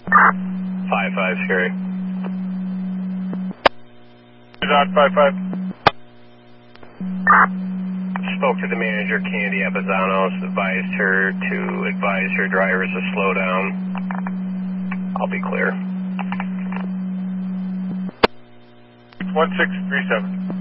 5-5, Sherry. Dot 5-5. Spoke to the manager, Candy Apizanos, advised her drivers to slow down. I'll be clear. 1637.